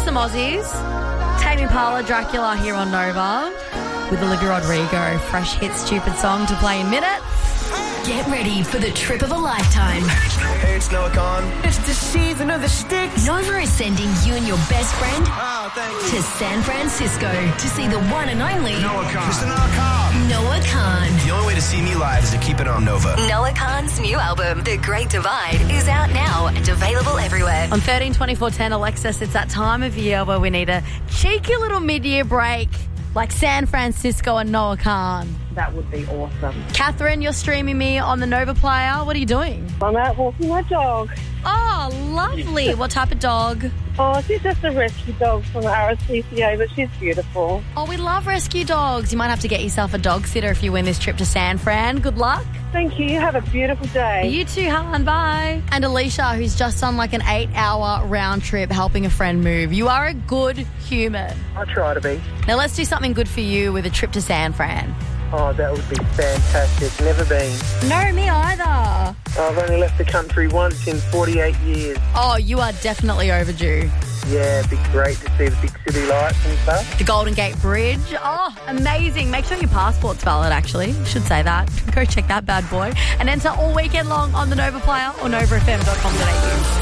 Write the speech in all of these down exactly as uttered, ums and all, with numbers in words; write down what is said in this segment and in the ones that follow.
some Aussies. Tame Impala, Dracula here on Nova with Olivia Rodrigo. Fresh hit, stupid song to play in minutes. Get ready for the trip of a lifetime. Hey, it's Noah Khan. It's the season of the sticks. Nova is sending you and your best friend Oh, thank you. to San Francisco to see the one and only Noah Khan. Mister Noah Khan. Noah Khan. The only way to see me live is to keep it on Nova. Noah Khan's new album, The Great Divide, is out now and available everywhere. On thirteen twenty-four ten, Alexis, it's that time of year where we need a cheeky little mid-year break like San Francisco and Noah Khan. That would be awesome. Catherine, you're streaming me on the Nova Player. What are you doing? I'm out walking my dog. Oh, lovely. What type of dog? Oh, she's just a rescue dog from the R S P C A, but she's beautiful. Oh, we love rescue dogs. You might have to get yourself a dog sitter if you win this trip to San Fran. Good luck. Thank you. Have a beautiful day. You too, Han. Bye. And Alicia, who's just on like an eight-hour round trip helping a friend move. You are a good human. I try to be. Now let's do something good for you with a trip to San Fran. Oh, that would be fantastic. Never been. No, me either. I've only left the country once in forty-eight years. Oh, you are definitely overdue. Yeah, it'd be great to see the big city lights and stuff. The Golden Gate Bridge. Oh, amazing. Make sure your passport's valid, actually. Should say that. Go check that bad boy. And enter all weekend long on the Nova Player or nova f m dot com dot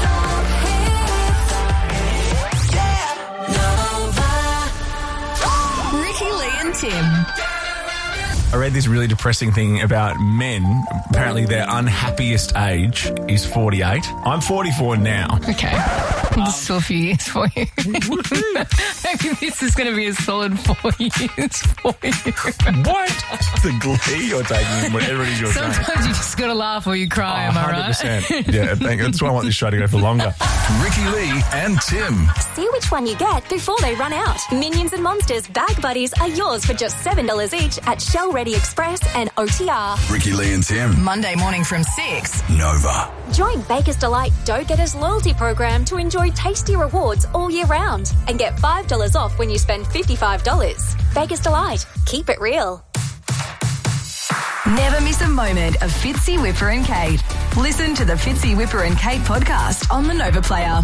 a u. Ricky, Lee and Tim. I read this really depressing thing about men. Apparently their unhappiest age is forty-eight. I'm forty-four now. Okay. This is still a few years for you. Maybe this is going to be a solid four years for you. What? The glee you're taking, whatever it is you're saying. Sometimes you just got to laugh or you cry, am I one hundred percent. Right? Yeah, thank you. That's why I want this show to go for longer. Ricky Lee and Tim. See which one you get before they run out. Minions and Monsters Bag Buddies are yours for just seven dollars each at Shell Ready Express and O T R. Ricky Lee and Tim. Monday morning from six. Nova. Join Baker's Delight Dough Getters loyalty program to enjoy tasty rewards all year round and get five dollars off when you spend fifty-five dollars. Baker's Delight. Keep it real. Never miss a moment of Fitzy, Whipper and Kate. Listen to the Fitzy, Whipper and Kate podcast on the Nova Player.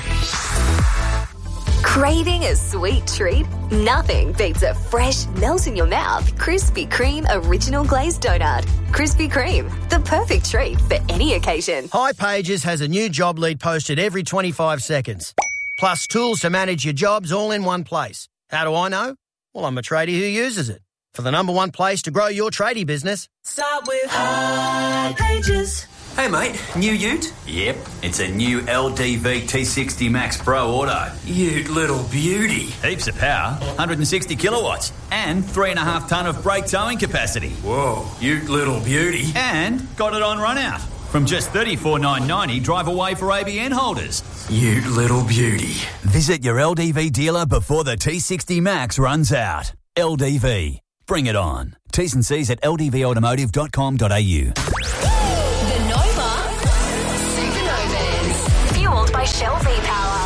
Craving a sweet treat? Nothing beats a fresh, melt-in-your-mouth Krispy Kreme original glazed donut. Krispy Kreme, the perfect treat for any occasion. High Pages has a new job lead posted every twenty-five seconds. Plus tools to manage your jobs all in one place. How do I know? Well, I'm a tradie who uses it. For the number one place to grow your tradie business. Start with High Pages. Hey mate, new ute? Yep, it's a new L D V T sixty Max Pro Auto. Ute little beauty. Heaps of power, one hundred sixty kilowatts, and three and a half tonne of brake towing capacity. Whoa, ute little beauty. And got it on run out. From just thirty-four thousand nine hundred ninety, drive away for A B N holders. Ute little beauty. Visit your L D V dealer before the T sixty Max runs out. L D V. Bring it on. T's and C's at l d v automotive dot com dot a u. The Nova Supernovas. Fueled by Shell V-Power.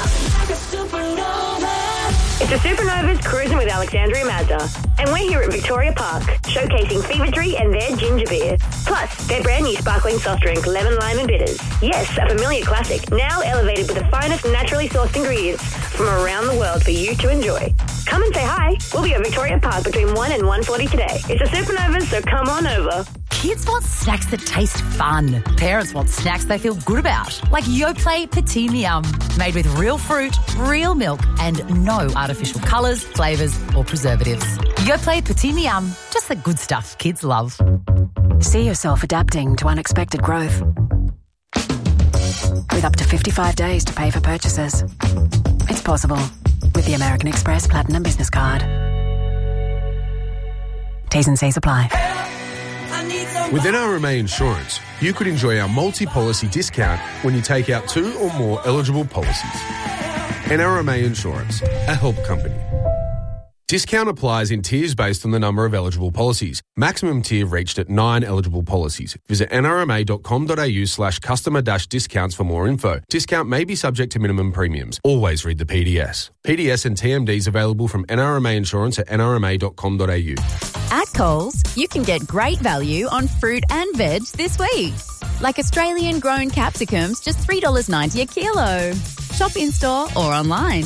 It's the Supernovas cruising with Alexandria Mazda. And we're here at Victoria Park, showcasing Fever Tree and their ginger beer. Plus, their brand new sparkling soft drink, Lemon, Lime and Bitters. Yes, a familiar classic, now elevated with the finest naturally sourced ingredients from around the world for you to enjoy. Come and say hi. We'll be at Victoria Park between one and one forty today. It's the Supernovas, so come on over. Kids want snacks that taste fun. Parents want snacks they feel good about. Like Yoplait Petit Miam, made with real fruit, real milk, and no artificial colours, flavours or preservatives. Yoplait Petit Miam, just the good stuff kids love. See yourself adapting to unexpected growth. With up to fifty-five days to pay for purchases. It's possible with the American Express Platinum Business Card. T's and C's apply. With N R M A Insurance, you could enjoy our multi-policy discount when you take out two or more eligible policies. N R M A Insurance, a help company. Discount applies in tiers based on the number of eligible policies. Maximum tier reached at nine eligible policies. Visit n r m a dot com dot a u slash customer dash discounts for more info. Discount may be subject to minimum premiums. Always read the P D S. P D S and T M Ds available from N R M A Insurance at n r m a dot com dot a u. At Coles, you can get great value on fruit and veg this week. Like Australian-grown capsicums, just three dollars ninety a kilo. Shop in-store or online at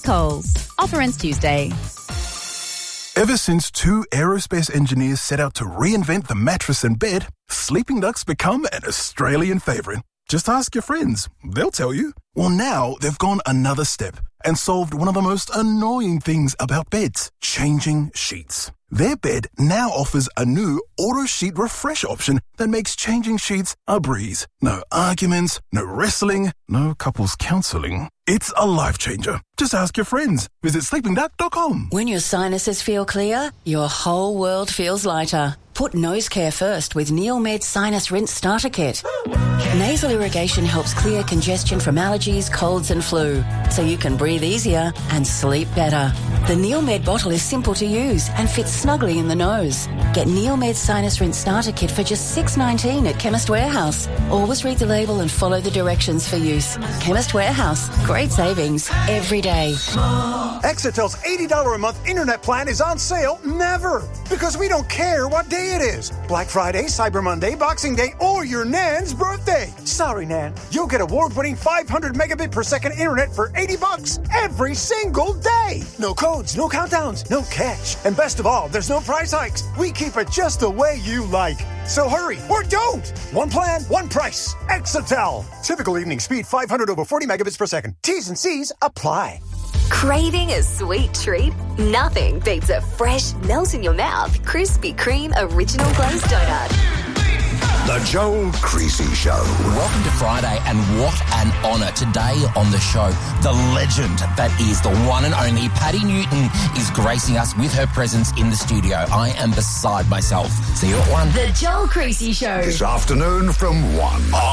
Coles. Offer ends Tuesday. Ever since two aerospace engineers set out to reinvent the mattress and bed, Sleeping Duck's become an Australian favourite. Just ask your friends. They'll tell you. Well, now they've gone another step and solved one of the most annoying things about beds, changing sheets. Their bed now offers a new auto sheet refresh option that makes changing sheets a breeze. No arguments, no wrestling, no couples counselling. It's a life changer. Just ask your friends. Visit sleeping duck dot com. When your sinuses feel clear, your whole world feels lighter. Put nose care first with NeilMed Sinus Rinse Starter Kit. Nasal irrigation helps clear congestion from allergies, colds and flu, so you can breathe easier and sleep better. The NeilMed bottle is simple to use and fits snugly in the nose. Get NeilMed Sinus Rinse Starter Kit for just six dollars nineteen at Chemist Warehouse. Always read the label and follow the directions for use. Chemist Warehouse. Great savings every day. Exetel's eighty dollars a month internet plan is on sale never, because we don't care what day it is. Black Friday, Cyber Monday, Boxing Day, or your Nan's birthday. Sorry, Nan. You'll get award-winning five hundred megabit per second internet for eighty bucks every single day. No codes, no countdowns, no catch. And best of all, there's no price hikes. We keep it just the way you like. So hurry, or don't. One plan, one price. Exetel. Typical evening speed five hundred over forty megabits per second. T's and C's apply. Craving a sweet treat? Nothing beats a fresh, melt-in-your-mouth Krispy Kreme Original Glazed Donut. The Joel Creasy Show. Welcome to Friday, and what an honour today on the show. The legend that is the one and only Patty Newton is gracing us with her presence in the studio. I am beside myself. See you at one. The Joel Creasy Show. This afternoon from one.